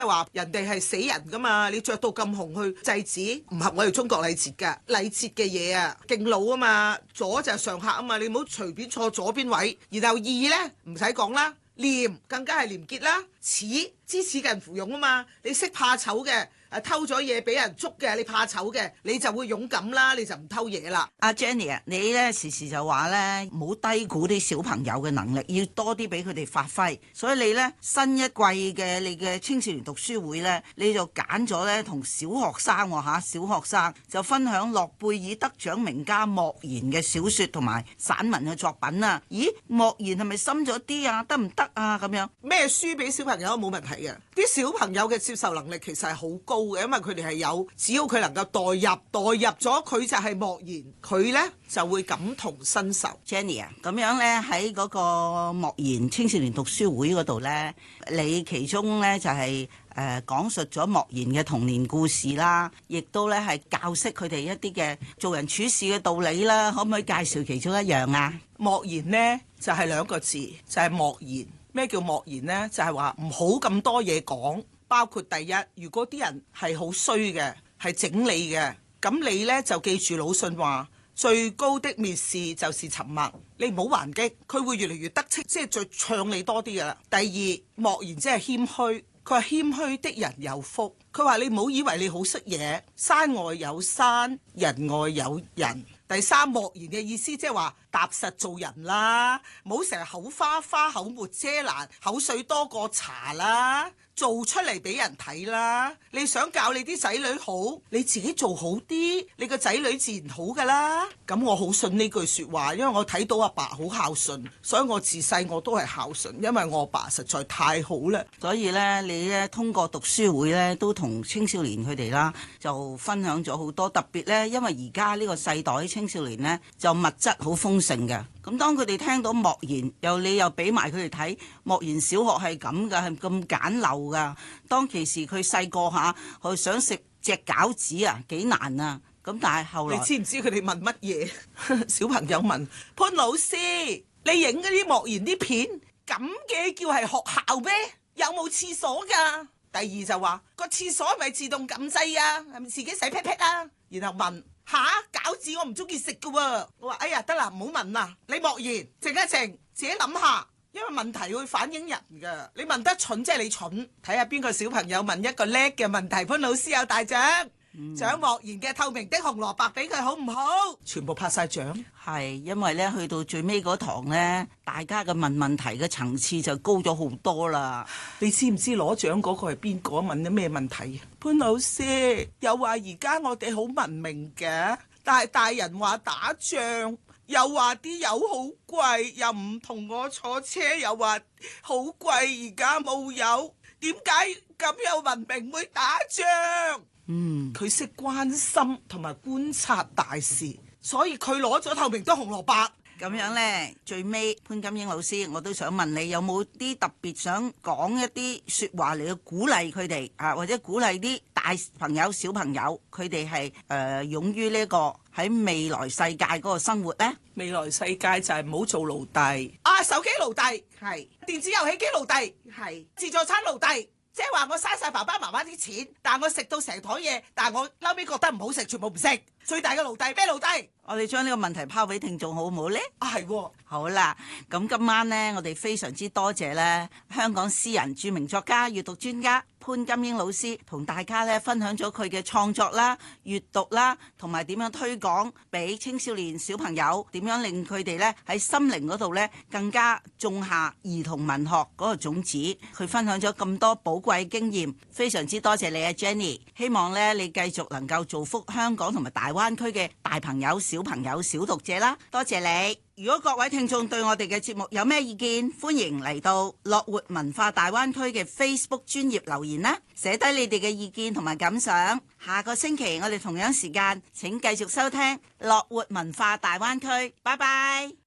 話人哋係死人噶嘛，你着到咁紅去制止，唔合我哋中國禮節㗎。禮節嘅嘢啊，敬老啊嘛，左就係上客啊嘛，你唔好隨便坐左邊位。然後義呢，唔使講啦，廉更加係廉潔啦，恥知恥近乎勇啊嘛，你識怕醜嘅。偷咗嘢俾人捉嘅，你怕醜嘅，你就會勇敢啦，你就唔偷嘢啦。 阿 Jenny 啊，你咧時時就話咧，唔好低估啲小朋友嘅能力，要多啲俾佢哋發揮。所以你咧新一季嘅你嘅青少年讀書會咧，你就揀咗咧同小學生小學生就分享諾貝爾得獎名家莫言嘅小說同埋散文嘅作品啊。咦，莫言係咪深咗啲啊？得唔得啊？咁樣咩書俾小朋友都冇問題嘅，啲小朋友嘅接受能力其實係好高。因為佢哋係有，只要佢能夠代入咗，佢就係莫言，佢呢就會感同身受。 Jenny 啊，咁樣呢，喺嗰個莫言青少年讀書會嗰度呢，你其中呢就係講述咗莫言嘅童年故事啦，亦都呢係教識佢哋一啲嘅做人處事嘅道理啦。可唔可以介紹其中一樣啊？ 莫言呢就係兩個字，就係莫言。咩叫莫言呢？就係話唔好咁多嘢講。包括第一，如果啲人係好衰嘅，係整理嘅，咁你呢就記住魯迅話，最高的蔑視就是沉默。你唔好還擊，佢會越嚟越得戚，即係再唱你多啲噶啦。第二，莫言即係謙虛，佢話謙虛的人有福。佢話你唔好以為你好識嘢，山外有山，人外有人。第三，莫言嘅意思即係話踏實做人啦，唔好成日口花花、口沒遮攔、口水多過茶啦。做出嚟俾人睇啦！你想教你啲仔女好，你自己做好啲，你個仔女自然好噶啦。咁我好信呢句說話，因為我睇到阿爸好孝順，所以我自細我都係孝順，因為我阿爸實在太好啦。 所以咧，你咧通過讀書會咧，都同青少年佢哋啦，就分享咗好多。特別咧，因為而家呢個世代青少年咧，就物質好豐盛嘅。咁當佢哋聽到莫言，你又俾埋佢哋睇莫言小學係咁噶，係咁簡陋噶。當其時佢細個下，佢想食隻餃子啊，幾難啊！咁但係後來， 你知唔知佢哋問乜嘢？小朋友問潘老師：你影嗰啲莫言啲片，咁嘅叫係學校咩？有冇廁所噶？第二就話個廁所係咪自動撳掣啊？係咪自己洗屁屁啊？然後問。餃子我唔中意食噶喎，我話哎呀得啦，唔好問啦，你莫言靜一靜，自己諗下，因為問題會反映人噶，你問得蠢即係你蠢，睇下邊個小朋友問一個叻嘅問題，潘老師有大獎，獎莫言嘅透明的紅蘿蔔俾佢好唔好？全部拍晒獎。 係因為咧去到最尾嗰堂咧，大家嘅問題嘅層次就高咗好多啦。 你知唔知攞獎嗰個係邊個？問咗咩問題？潘老師又話而家我哋好文明嘅，但係大人話打仗，又話啲油好貴，又唔同我坐車，又話好貴，而家冇油，點解咁有文明會打仗？佢識關心同埋觀察大事，所以佢攞咗透明的紅蘿蔔。 咁樣呢，最尾潘金英老師，我都想問你有冇啲特別想講一啲說話嚟去鼓勵佢哋啊，或者鼓勵啲大朋友小朋友，佢哋係勇於呢個喺未來世界嗰個生活呢？ 未來世界就係唔好做奴隸啊，手機奴隸係，電子遊戲機奴隸係，自助餐奴隸。即係話我嘥晒爸爸媽媽啲錢，但係我食到成枱嘢，但係我嬲尾覺得唔好食，全部唔食。最大嘅奴隸咩奴隸？ 我哋將呢個問題拋俾聽眾好唔好呢？ 係好啦，咁今晚呢，我哋非常之多謝呢香港詩人、著名作家、閱讀專家潘金英老師同大家呢分享咗佢嘅創作啦、閱讀啦，同埋點樣推廣俾青少年小朋友，點樣令佢哋呢喺心靈嗰度呢更加種下兒童文學嗰個種子。佢分享咗咁多寶貴經驗，非常之多謝你啊 Jenny。希望呢你繼續能夠造福香港同埋大灣區嘅大朋友、小朋友、小讀者啦，多謝你。如果各位聽眾對我哋嘅節目有咩意見，歡迎嚟到樂活文化大灣區嘅 Facebook 專頁留言啦，寫低你哋嘅意見同埋感想。下個星期我哋同樣時間請繼續收聽樂活文化大灣區，拜拜。